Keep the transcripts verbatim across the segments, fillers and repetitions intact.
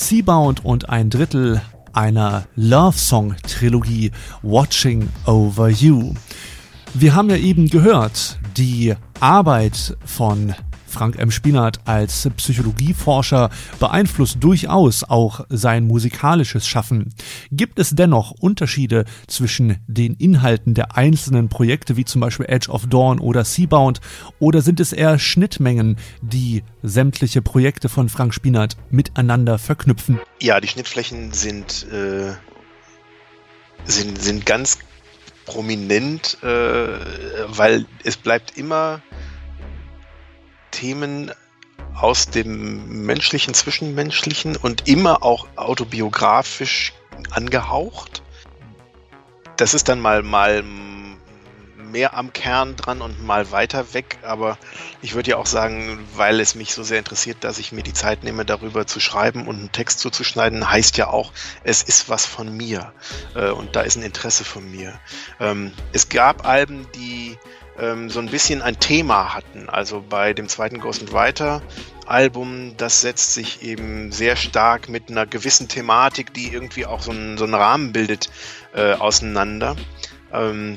Seabound und ein Drittel einer Love-Song-Trilogie Watching Over You. Wir haben ja eben gehört, die Arbeit von Frank M. Spinat als Psychologieforscher beeinflusst durchaus auch sein musikalisches Schaffen. Gibt es dennoch Unterschiede zwischen den Inhalten der einzelnen Projekte, wie zum Beispiel Edge of Dawn oder Seabound, oder sind es eher Schnittmengen, die sämtliche Projekte von Frank Spinat miteinander verknüpfen? Ja, die Schnittflächen sind, äh, sind, sind ganz prominent, äh, weil es bleibt immer Themen aus dem menschlichen, zwischenmenschlichen und immer auch autobiografisch angehaucht. Das ist dann mal, mal mehr am Kern dran und mal weiter weg, aber ich würde ja auch sagen, weil es mich so sehr interessiert, dass ich mir die Zeit nehme, darüber zu schreiben und einen Text zuzuschneiden, heißt ja auch, es ist was von mir und da ist ein Interesse von mir. Es gab Alben, die so ein bisschen ein Thema hatten. Also bei dem zweiten Ghost and Writer Album, das setzt sich eben sehr stark mit einer gewissen Thematik, die irgendwie auch so einen, so einen Rahmen bildet, äh, auseinander. Ähm,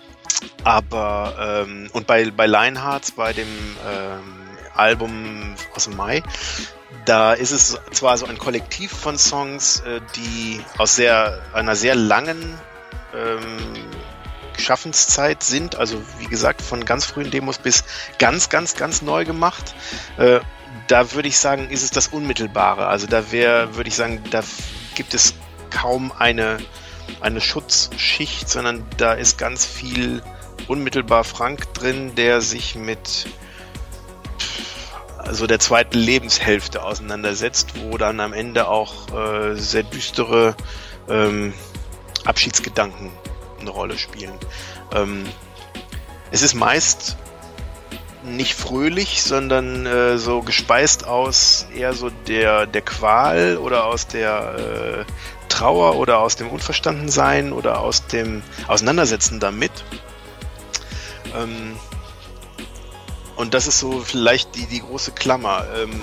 aber ähm, und bei, bei Lionhearts, bei dem ähm, Album aus dem Mai, da ist es zwar so ein Kollektiv von Songs, äh, die aus sehr einer sehr langen ähm, Schaffenszeit sind, also wie gesagt von ganz frühen Demos bis ganz, ganz, ganz neu gemacht. Äh, da würde ich sagen, ist es das Unmittelbare. Also da wäre, würde ich sagen, da gibt es kaum eine, eine Schutzschicht, sondern da ist ganz viel unmittelbar Frank drin, der sich mit also der zweiten Lebenshälfte auseinandersetzt, wo dann am Ende auch äh, sehr düstere ähm, Abschiedsgedanken eine Rolle spielen. Ähm, es ist meist nicht fröhlich, sondern äh, so gespeist aus eher so der, der Qual oder aus der äh, Trauer oder aus dem Unverstandensein oder aus dem Auseinandersetzen damit. Ähm, und das ist so vielleicht die, die große Klammer. Ähm,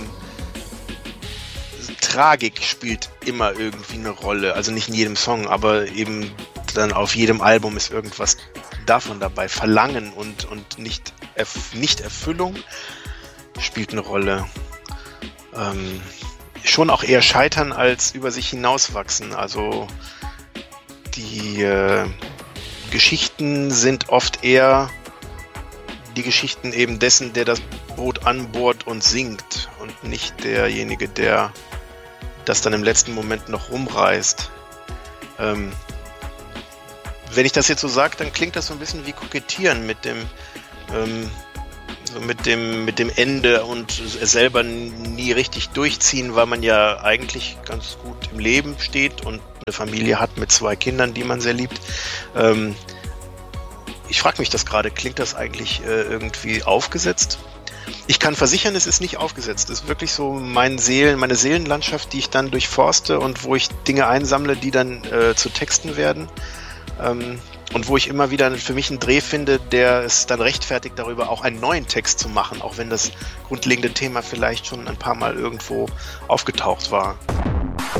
Tragik spielt immer irgendwie eine Rolle, also nicht in jedem Song, aber eben dann auf jedem Album ist irgendwas davon dabei. Verlangen und, und nicht, Erf- nicht Erfüllung spielt eine Rolle. Ähm, schon auch eher Scheitern als über sich hinauswachsen. Also die äh, Geschichten sind oft eher die Geschichten eben dessen, der das Boot anbohrt und sinkt und nicht derjenige, der das dann im letzten Moment noch rumreißt. Ähm, wenn ich das jetzt so sage, dann klingt das so ein bisschen wie Kokettieren mit dem ähm, so mit dem mit dem Ende und selber nie richtig durchziehen, weil man ja eigentlich ganz gut im Leben steht und eine Familie hat mit zwei Kindern, die man sehr liebt. Ähm, ich frage mich das gerade, klingt das eigentlich äh, irgendwie aufgesetzt? Ich kann versichern, es ist nicht aufgesetzt. Es ist wirklich so mein Seelen, meine Seelenlandschaft, die ich dann durchforste und wo ich Dinge einsammle, die dann äh, zu Texten werden. Ähm, und wo ich immer wieder für mich einen Dreh finde, der es dann rechtfertigt, darüber auch einen neuen Text zu machen, auch wenn das grundlegende Thema vielleicht schon ein paar Mal irgendwo aufgetaucht war.